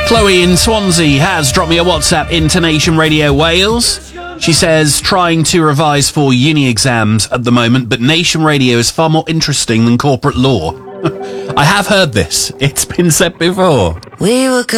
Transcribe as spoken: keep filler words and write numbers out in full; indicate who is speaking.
Speaker 1: Chloe in Swansea has dropped me a WhatsApp into Nation Radio Wales. She says, trying to revise for uni exams at the moment, but Nation Radio is far more interesting than corporate law. I have heard this. It's been said before.
Speaker 2: We were